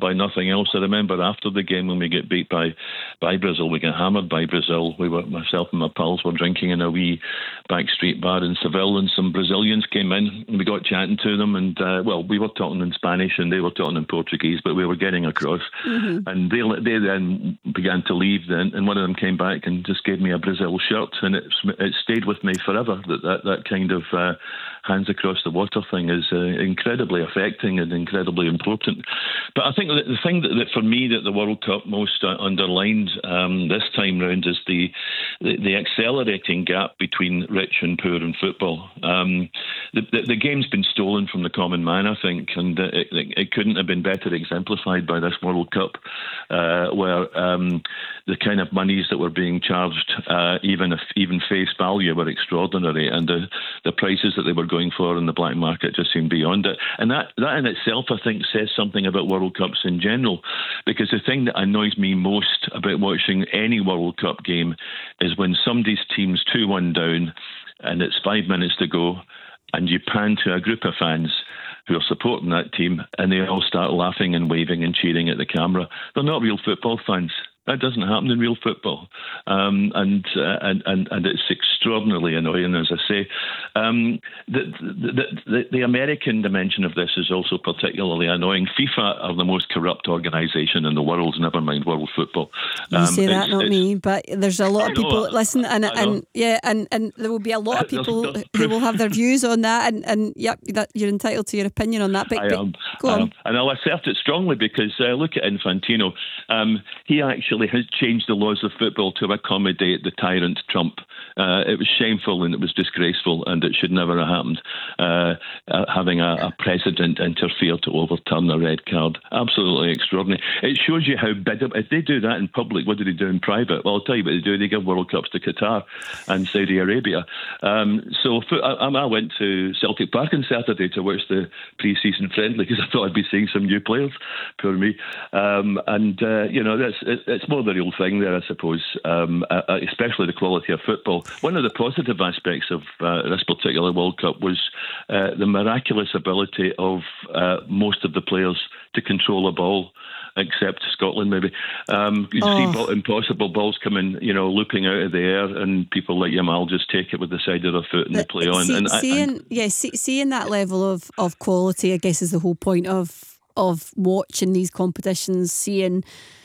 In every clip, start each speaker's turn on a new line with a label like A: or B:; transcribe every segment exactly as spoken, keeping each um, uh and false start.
A: by nothing else. I remember after the game when we get beat by by Brazil, we got hammered by Brazil. We were myself and my pals were drinking in a wee back street bar in Seville, and some Brazilians came in and we got chatting to them, and uh, well, we were talking in Spanish and they were talking in Portuguese, but we were getting across. Mm-hmm. And they they then began to leave, then, and one of them came back and just gave me a Brazil shirt, and it it stayed with me forever. That that, that kind of uh, hands across the water thing is uh, incredibly affecting and incredibly important. But I think that the thing that, that for me that the World Cup most uh, underlined um, this time round is the, the the accelerating gap between rich and poor in football. Um, the, the, the game's been stolen from the common man, I think, and it, it, it couldn't have been better exemplified by this World Cup, uh, where um, the kind of monies that were being charged, uh, even if even face value, were extraordinary, and the, the prices that they were going for in the black market just seemed beyond it. And that, that in itself, I think, says something about World Cups in general, because the thing that annoys me most about watching any World Cup game is when somebody's team's two one down and it's five minutes to go, and you pan to a group of fans who are supporting that team, and they all start laughing and waving and cheering at the camera. They're not real football fans. That doesn't happen in real football, um, and, uh, and and and it's extraordinarily annoying, as I say. Um, the, the, the the American dimension of this is also particularly annoying. FIFA are the most corrupt organisation in the world. Never mind world football.
B: You um, say that, not me, but there's a lot of people know, listen, and and yeah, and, and there will be a lot of people there's, there's who will have their views on that, and and yep, that you're entitled to your opinion on that. But,
A: I
B: but
A: am,
B: go on,
A: I am. And I'll assert it strongly because uh, look at Infantino. Um, he actually has changed the laws of football to accommodate the tyrant Trump. Uh, it was shameful and it was disgraceful, and it should never have happened. Uh, uh, having a, a president interfere to overturn a red card, absolutely extraordinary. It shows you how biddable. If they do that in public, what do they do in private? Well, I'll tell you what they do. They give World Cups to Qatar and Saudi Arabia. Um, so I, I went to Celtic Park on Saturday to watch the pre-season friendly because I thought I'd be seeing some new players. Poor me. Um, and uh, you know, that's it, it's more the real thing there, I suppose. Um, uh, especially the quality of football. One of the positive aspects of uh, this particular World Cup was uh, the miraculous ability of uh, most of the players to control a ball, except Scotland maybe. Um, you oh. see ball, impossible balls coming, you know, looping out of the air, and people like Yamal just take it with the side of their foot and but, they play on.
B: See,
A: and
B: seeing,
A: and,
B: yeah, see, seeing that level of, of quality, I guess, is the whole point of of watching these competitions, seeing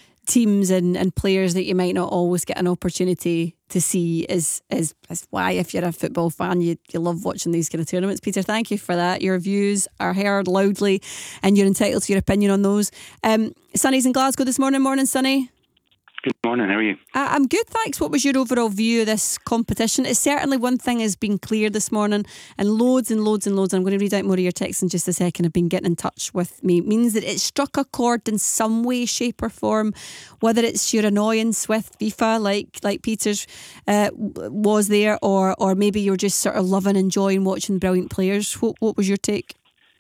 B: teams and, and players that you might not always get an opportunity to see is is, is why, if you're a football fan, you, you love watching these kind of tournaments. Peter, thank you for that. Your views are heard loudly and you're entitled to your opinion on those. Um, Sonny's in Glasgow this morning. Morning, Sonny.
C: Good morning, how are you?
B: Uh, I'm good, thanks. What was your overall view of this competition? It's certainly one thing has been clear this morning, and loads and loads and loads, I'm going to read out more of your texts in just a second, have been getting in touch with me. It means that it struck a chord in some way, shape or form, whether it's your annoyance with FIFA, like like Peter's uh, was there, or or maybe you're just sort of loving, enjoying watching brilliant players. What, what was your take?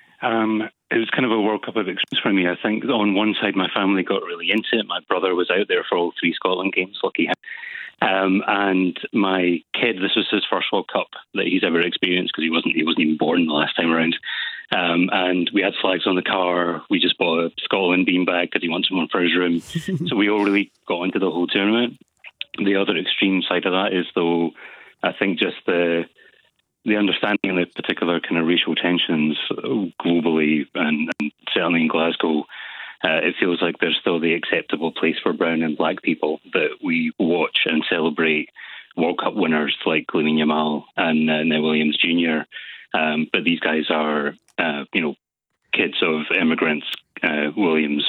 C: Um, it was kind of a World Cup of experience for me. I think on one side, my family got really into it. My brother was out there for all three Scotland games, lucky him. Um, and my kid, this was his first World Cup that he's ever experienced because he wasn't he wasn't even born the last time around. Um, and we had flags on the car. We just bought a Scotland beanbag because he wanted one for his room. So we all really got into the whole tournament. The other extreme side of that is, though, I think just the the understanding of the particular kind of racial tensions globally, and, and certainly in Glasgow, uh, it feels like there's still the acceptable place for brown and black people, that we watch and celebrate World Cup winners like Lamine Yamal and uh, Neil Williams Junior Um, but these guys are, uh, you know, kids of immigrants. Uh, Williams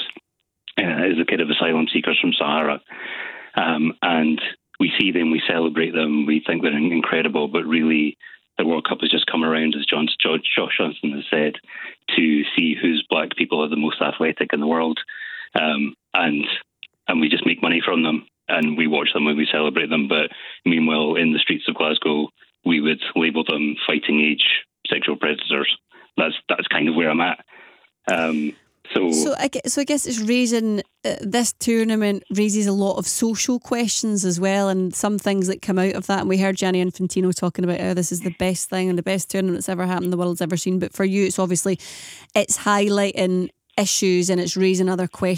C: uh, is a kid of asylum seekers from Sahara. Um, and we see them, we celebrate them, we think they're incredible, but really the World Cup has just come around, as John, Josh Johnson has said, to see whose black people are the most athletic in the world. Um, and and we just make money from them, and we watch them and we celebrate them. But meanwhile, in the streets of Glasgow, we would label them fighting age sexual predators. That's that's kind of where I'm at. Um, so,
B: so I guess, so I guess it's raising uh, this tournament raises a lot of social questions as well, and some things that come out of that. And we heard Gianni Infantino talking about how this is the best thing and the best tournament that's ever happened the world's ever seen. But for you, it's obviously it's highlighting issues and it's raising other questions